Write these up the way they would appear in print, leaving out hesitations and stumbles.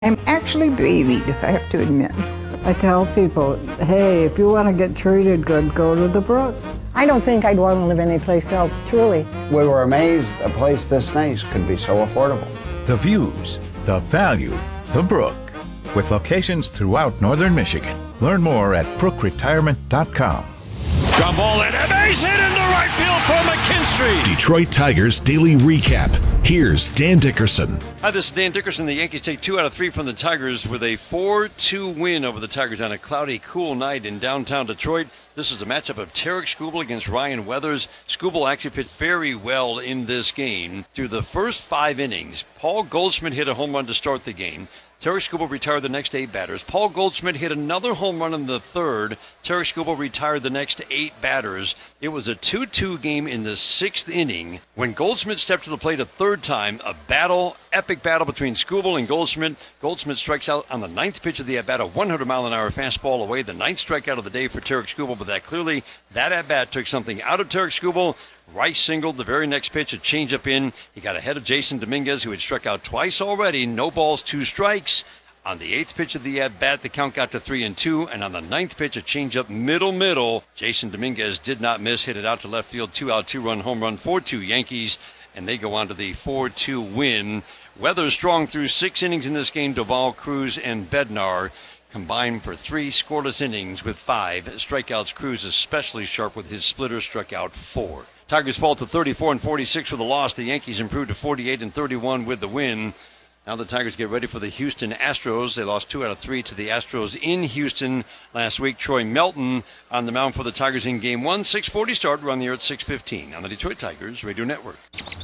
I'm actually babied, if I have to admit. I tell people, hey, if you want to get treated good, go to the Brook. I don't think I'd want to live anyplace else, truly. We were amazed a place this nice could be so affordable. The views, the value, the Brook, with locations throughout northern Michigan. Learn more at brookretirement.com. Ground ball and a base hit into right field for McKinstry. Detroit Tigers Daily Recap. Here's Dan Dickerson. Hi, this is Dan Dickerson. The Yankees take 2 out of 3 from the Tigers with a 4-2 win over the Tigers on a cloudy, cool night in downtown Detroit. This is the matchup of Tarik Skubal against Ryan Weathers. Skubal actually pitched very well in this game. Through the first 5 innings, Paul Goldschmidt hit a home run to start the game. Tarik Skubal retired the next 8 batters. Paul Goldschmidt hit another home run in the third. Tarik Skubal retired the next 8 batters. It was a 2-2 game in the 6th inning. When Goldschmidt stepped to the plate a third time, a battle, epic battle between Skubal and Goldschmidt. Goldschmidt strikes out on the 9th pitch of the at-bat, a 100-mile-an-hour fastball away. The 9th strikeout of the day for Tarik Skubal, but that at-bat took something out of Tarik Skubal. Rice singled the very next pitch, a changeup in. He got ahead of Jason Dominguez, who had struck out twice already. No balls, 2 strikes. On the 8th pitch of the at-bat, the count got to 3-2. And on the 9th pitch, a changeup middle. Jason Dominguez did not miss, hit it out to left field. 2-out, 2-run home run, 4-2 Yankees. And they go on to the 4-2 win. Weathers strong through 6 innings in this game. Doval, Cruz, and Bednar combined for 3 scoreless innings with 5 strikeouts. Cruz especially sharp with his splitter, struck out 4. Tigers fall to 34-46 for the loss. The Yankees improved to 48-31 with the win. Now the Tigers get ready for the Houston Astros. They lost 2 out of 3 to the Astros in Houston last week. Troy Melton on the mound for the Tigers in Game 1. 6:40 start. We're on the air at 6:15 on the Detroit Tigers Radio Network.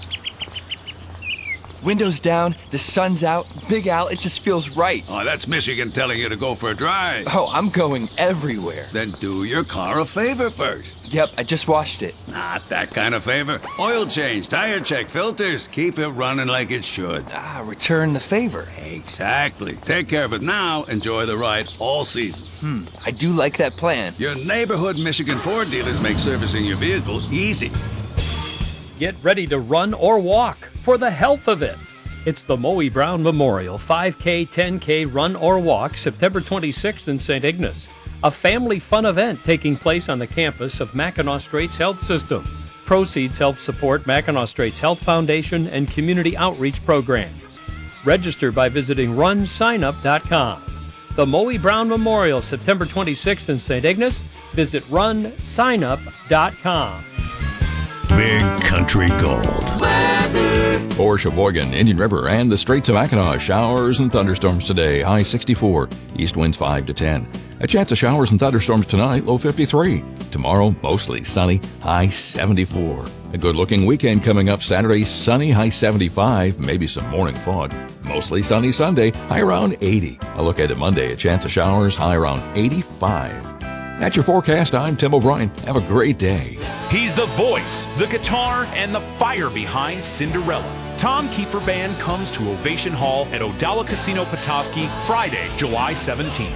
Windows down, the sun's out, Big Al, it just feels right. Oh, that's Michigan telling you to go for a drive. Oh, I'm going everywhere. Then do your car a favor first. Yep, I just washed it. Not that kind of favor. Oil change, tire check, filters. Keep it running like it should. Return the favor. Exactly. Take care of it now. Enjoy the ride all season. I do like that plan. Your neighborhood Michigan Ford dealers make servicing your vehicle easy. Get ready to run or walk for the health of it. It's the Moe Brown Memorial 5K, 10K Run or Walk, September 26th in St. Ignace. A family fun event taking place on the campus of Mackinac Straits Health System. Proceeds help support Mackinac Straits Health Foundation and community outreach programs. Register by visiting runsignup.com. The Moe Brown Memorial, September 26th in St. Ignace. Visit runsignup.com. Big Country Gold. For Sheboygan, Indian River, and the Straits of Mackinac, showers and thunderstorms today. High 64. East winds 5 to 10. A chance of showers and thunderstorms tonight. Low 53. Tomorrow, mostly sunny. High 74. A good-looking weekend coming up. Saturday, sunny. High 75. Maybe some morning fog. Mostly sunny Sunday. High around 80. A look at it Monday. A chance of showers. High around 85. That's your forecast. I'm Tim O'Brien. Have a great day. He's the voice, the guitar, and the fire behind Cinderella. Tom Kiefer Band comes to Ovation Hall at Odalla Casino Petoskey Friday, July 17th.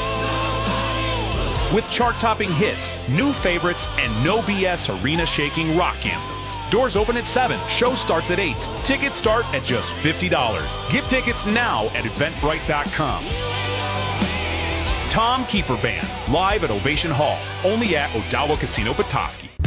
With chart-topping hits, new favorites, and no BS arena-shaking rock anthems. Doors open at 7. Show starts at 8. Tickets start at just $50. Get tickets now at Eventbrite.com. Tom Kiefer Band, live at Ovation Hall, only at Odalla Casino Petoskey.